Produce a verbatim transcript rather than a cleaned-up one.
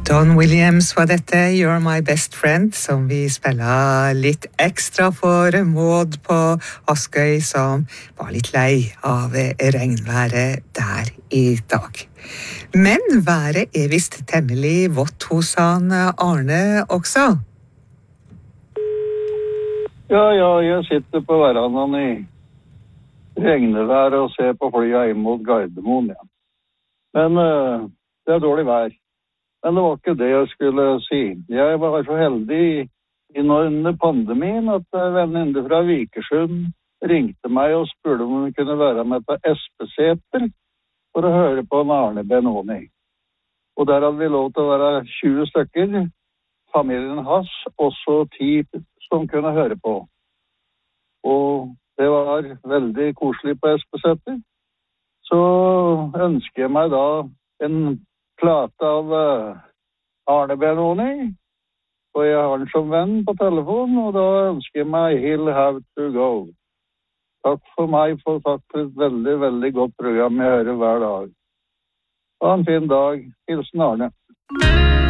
Don Williams var dette, You're My Best Friend, som vi spiller litt ekstra for Maud på Askøy, som var litt lei av regnværet der i dag. Men været er visst temmelig vått hos han Arne også. Ja, ja, jeg sitter på verandaen i regnevær og ser på flya inn mot Gardermoen, ja. Men uh, det er dårlig vær. Men det var ikke det jeg skulle si. Jeg var så heldig under pandemien at en venninne fra Vikersund ringte meg og spurte om hun kunne være med på Espeseter for å høre på en Arne Benoni. Og der hadde vi lov til å være tjue stykker, familien hans, også ti som kunne høre på. Og det var veldig koselig på Espeseter. Så ønsker jeg meg da en plate av uh, Arne Benoni, og jeg har den som venn på telefon, og da ønsker jeg meg He'll Have To Go. Takk for meg, for takk for et veldig, veldig godt program jeg hører hver dag. Ha en fin dag. Hilsen Arne.